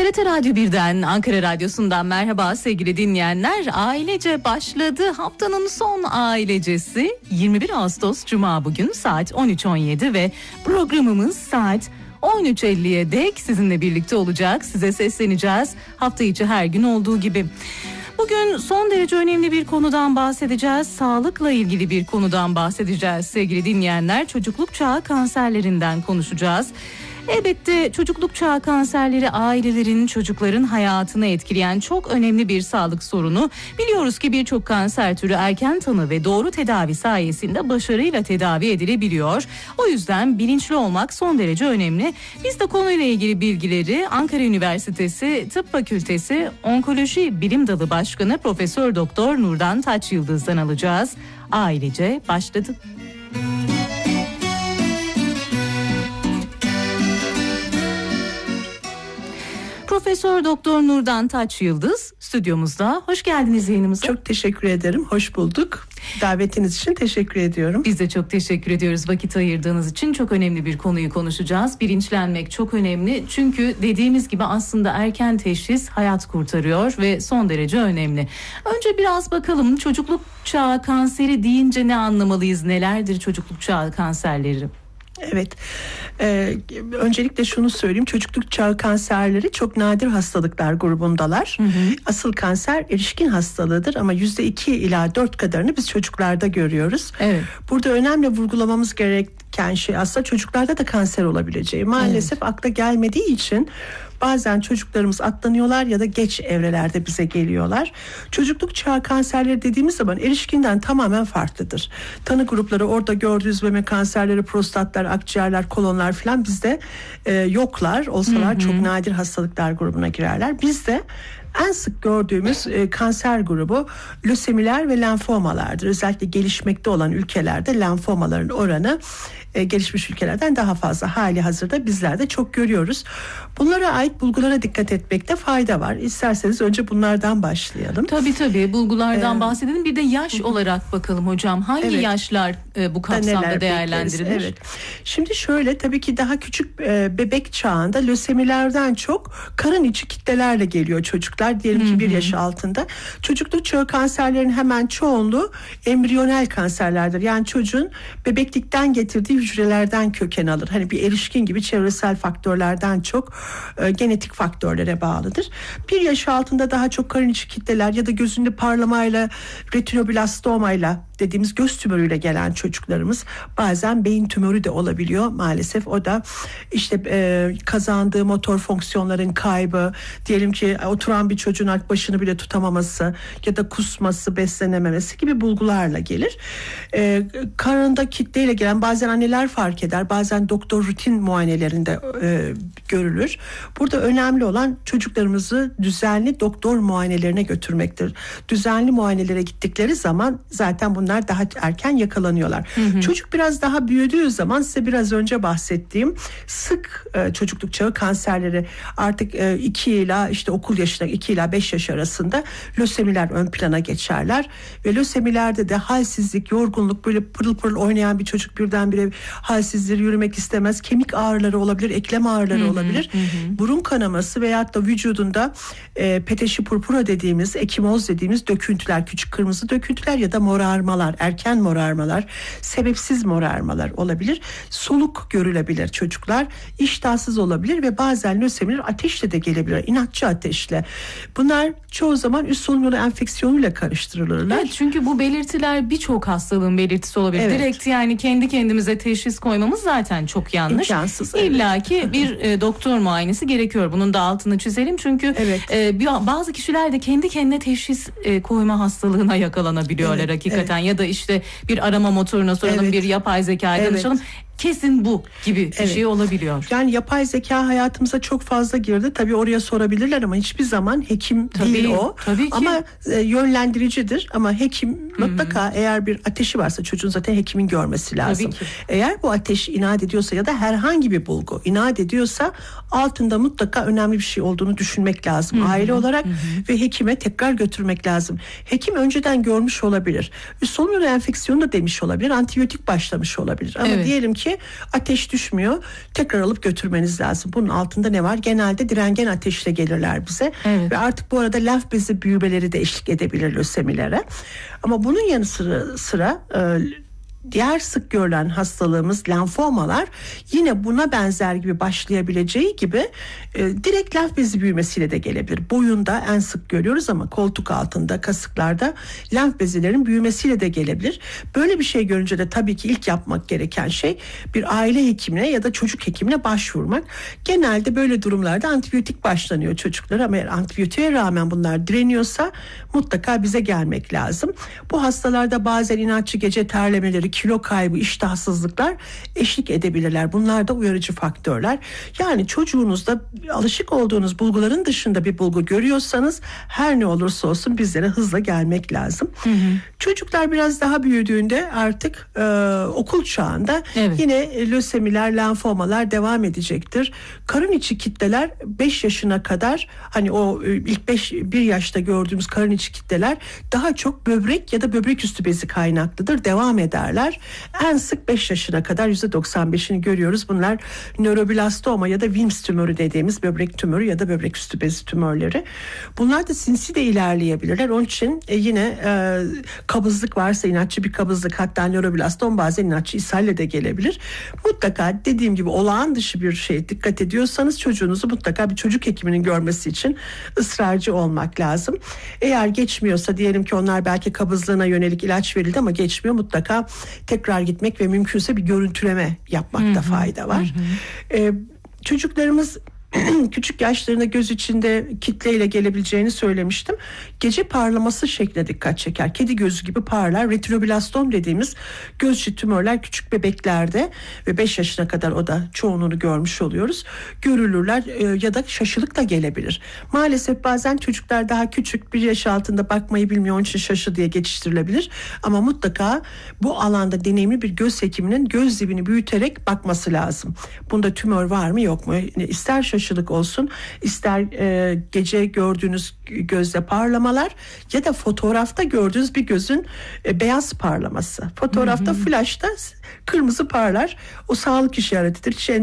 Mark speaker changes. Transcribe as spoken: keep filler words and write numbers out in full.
Speaker 1: T R T Radyo birden, Ankara Radyosu'ndan merhaba sevgili dinleyenler. Ailece başladı. Haftanın son ailecesi yirmi bir Ağustos Cuma bugün saat on üç on yedi ve programımız saat on üç elliye dek sizinle birlikte olacak. Size sesleneceğiz hafta içi her gün olduğu gibi. Bugün son derece önemli bir konudan bahsedeceğiz. Sağlıkla ilgili bir konudan bahsedeceğiz sevgili dinleyenler. Çocukluk çağı kanserlerinden konuşacağız. Elbette çocukluk çağı kanserleri ailelerin, çocukların hayatını etkileyen çok önemli bir sağlık sorunu. Biliyoruz ki birçok kanser türü erken tanı ve doğru tedavi sayesinde başarıyla tedavi edilebiliyor. O yüzden bilinçli olmak son derece önemli. Biz de konuyla ilgili bilgileri Ankara Üniversitesi Tıp Fakültesi Onkoloji Bilim Dalı Başkanı Profesör Doktor Nurdan Taçyıldız'dan alacağız. Ailece başladı. Profesör Doktor Nurdan Taçyıldız stüdyomuzda. Hoş geldiniz yayınımıza.
Speaker 2: Çok teşekkür ederim. Hoş bulduk. Davetiniz için teşekkür ediyorum.
Speaker 1: Biz de çok teşekkür ediyoruz vakit ayırdığınız için. Çok önemli bir konuyu konuşacağız. Bilinçlenmek çok önemli. Çünkü dediğimiz gibi aslında erken teşhis hayat kurtarıyor ve son derece önemli. Önce biraz bakalım çocukluk çağı kanseri deyince ne anlamalıyız? Nelerdir çocukluk çağı kanserleri?
Speaker 2: Evet, ee, öncelikle şunu söyleyeyim, çocukluk çağı kanserleri çok nadir hastalıklar grubundalar. Hı hı. Asıl kanser erişkin hastalığıdır ama yüzde iki ila dört kadarını biz çocuklarda görüyoruz. Evet. Burada önemli vurgulamamız gereken şey aslında çocuklarda da kanser olabileceği. Maalesef evet. akla gelmediği için bazen çocuklarımız atlanıyorlar ya da geç evrelerde bize geliyorlar. Çocukluk çağı kanserleri dediğimiz zaman erişkinden tamamen farklıdır. Tanı grupları orada gördüğünüz meme kanserleri, prostatlar, akciğerler, kolonlar falan bizde e, yoklar. Olsalar hı hı. çok nadir hastalıklar grubuna girerler. Bizde en sık gördüğümüz e, kanser grubu lösemiler ve lenfomalardır. Özellikle gelişmekte olan ülkelerde lenfomaların oranı e, gelişmiş ülkelerden daha fazla. Hali hazırda bizler de çok görüyoruz. Bunlara ait bulgulara dikkat etmekte fayda var. İsterseniz önce bunlardan başlayalım.
Speaker 1: Tabii tabii bulgulardan ee, bahsedelim. Bir de yaş hı. olarak bakalım hocam. Hangi evet. yaşlar e, bu kapsamda değerlendirilir? Evet.
Speaker 2: Şimdi şöyle, tabii ki daha küçük e, bebek çağında lösemilerden çok karın içi kitlelerle geliyor çocuklar. Diyelim ki bir yaş altında. Çocukluk çağı kanserlerin hemen çoğunluğu embriyonel kanserlerdir. Yani çocuğun bebeklikten getirdiği hücrelerden köken alır. Hani bir erişkin gibi çevresel faktörlerden çok e, genetik faktörlere bağlıdır. Bir yaş altında daha çok karın içi kitleler ya da gözünde parlamayla, retinoblastomayla dediğimiz göz tümörüyle gelen çocuklarımız, bazen beyin tümörü de olabiliyor maalesef. O da işte e, kazandığı motor fonksiyonların kaybı, diyelim ki oturan bir çocuğun başını bile tutamaması ya da kusması, beslenememesi gibi bulgularla gelir. E, karında kitleyle gelen, bazen anneler fark eder, bazen doktor rutin muayenelerinde e, görülür. Burada önemli olan çocuklarımızı düzenli doktor muayenelerine götürmektir. Düzenli muayenelere gittikleri zaman zaten bunlar daha erken yakalanıyorlar. Hı hı. Çocuk biraz daha büyüdüğü zaman size biraz önce bahsettiğim sık e, çocukluk çağı kanserleri, artık e, iki ila işte okul yaşına iki ila beş yaş arasında lösemiler ön plana geçerler ve lösemilerde de halsizlik, yorgunluk, böyle pırıl pırıl oynayan bir çocuk birdenbire halsizdir, yürümek istemez, kemik ağrıları olabilir, eklem ağrıları hı hı, olabilir, hı. burun kanaması veyahut da vücudunda e, peteşi purpura dediğimiz, ekimoz dediğimiz döküntüler, küçük kırmızı döküntüler ya da morarmalar, erken morarmalar, sebepsiz morarmalar olabilir. Soluk görülebilir çocuklar, iştahsız olabilir ve bazen lösemiler ateşle de gelebilir, inatçı ateşle. Bunlar çoğu zaman üst solunum yolu enfeksiyonuyla karıştırılırlar.
Speaker 1: Evet, çünkü bu belirtiler birçok hastalığın belirtisi olabilir. Evet. Direkt yani kendi kendimize teşhis koymamız zaten çok yanlış.
Speaker 2: İmkansız.
Speaker 1: İlla ki evet. bir e, doktor muayenesi gerekiyor. Bunun da altını çizelim. Çünkü evet. e, bazı kişiler de kendi kendine teşhis e, koyma hastalığına yakalanabiliyorlar evet. hakikaten. Evet. Ya da işte bir arama motoruna soralım, evet. bir yapay zekaya evet. danışalım. Kesin bu gibi bir evet. şey olabiliyor.
Speaker 2: Yani yapay zeka hayatımıza çok fazla girdi. Tabii oraya sorabilirler ama hiçbir zaman hekim tabii, değil o. Tabii ki. Ama e, yönlendiricidir. Ama hekim Hı-hı. mutlaka, eğer bir ateşi varsa çocuğun zaten hekimin görmesi lazım. Eğer bu ateş inat ediyorsa ya da herhangi bir bulgu inat ediyorsa altında mutlaka önemli bir şey olduğunu düşünmek lazım. Hı-hı. Aile olarak Hı-hı. ve hekime tekrar götürmek lazım. Hekim önceden görmüş olabilir. Üst solunum yolu enfeksiyonu da demiş olabilir. Antibiyotik başlamış olabilir. Ama evet. diyelim ki ki ateş düşmüyor. Tekrar alıp götürmeniz lazım. Bunun altında ne var? Genelde direngen ateşle gelirler bize.
Speaker 1: Evet.
Speaker 2: Ve artık bu arada lenf bezi büyümeleri de eşlik edebilir lösemilere. Ama bunun yanı sıra, sıra e, diğer sık görülen hastalığımız lenfomalar yine buna benzer gibi başlayabileceği gibi e, direkt lenf bezi büyümesiyle de gelebilir. Boyunda en sık görüyoruz ama koltuk altında, kasıklarda lenf bezilerin büyümesiyle de gelebilir. Böyle bir şey görünce de tabii ki ilk yapmak gereken şey bir aile hekimine ya da çocuk hekimine başvurmak. Genelde böyle durumlarda antibiyotik başlanıyor çocuklara ama eğer antibiyotiğe rağmen bunlar direniyorsa mutlaka bize gelmek lazım. Bu hastalarda bazen inatçı gece terlemeleri, kilo kaybı, iştahsızlıklar eşlik edebilirler. Bunlar da uyarıcı faktörler. Yani çocuğunuzda alışık olduğunuz bulguların dışında bir bulgu görüyorsanız her ne olursa olsun bizlere hızla gelmek lazım. Hı hı. Çocuklar biraz daha büyüdüğünde artık e, okul çağında evet. yine lösemiler, lenfomalar devam edecektir. Karın içi kitleler beş yaşına kadar, hani o ilk beş bir yaşta gördüğümüz karın içi kitleler daha çok böbrek ya da böbrek üstü bezi kaynaklıdır. Devam ederler. En sık beş yaşına kadar yüzde doksan beşini görüyoruz. Bunlar nöroblastoma ya da Wilms tümörü dediğimiz böbrek tümörü ya da böbrek üstü bezi tümörleri. Bunlar da sinsi de ilerleyebilirler. Onun için e, yine e, kabızlık varsa, inatçı bir kabızlık, hatta nöroblastom bazen inatçı ishalle de gelebilir. Mutlaka dediğim gibi olağan dışı bir şey dikkat ediyorsanız çocuğunuzu mutlaka bir çocuk hekiminin görmesi için ısrarcı olmak lazım. Eğer geçmiyorsa, diyelim ki onlar belki kabızlığına yönelik ilaç verildi ama geçmiyor, mutlaka tekrar gitmek ve mümkünse bir görüntüleme yapmakta hı hı, fayda var. Hı hı. Ee, çocuklarımız küçük yaşlarında göz içinde kitleyle gelebileceğini söylemiştim. Gece parlaması şekline dikkat çeker. Kedi gözü gibi parlar. Retinoblastom dediğimiz göz içi tümörler küçük bebeklerde ve beş yaşına kadar o da çoğunluğunu görmüş oluyoruz. Görülürler e, ya da şaşılık da gelebilir. Maalesef bazen çocuklar daha küçük, bir yaş altında bakmayı bilmiyor, onun için şaşı diye geçiştirilebilir. Ama mutlaka bu alanda deneyimli bir göz hekiminin göz dibini büyüterek bakması lazım. Bunda tümör var mı yok mu? İster şaşı olsun, ister e, gece gördüğünüz gözde parlamalar ya da fotoğrafta gördüğünüz bir gözün e, beyaz parlaması. Fotoğrafta, hı hı. Flash'ta kırmızı parlar. O sağlık işaretidir. Hiç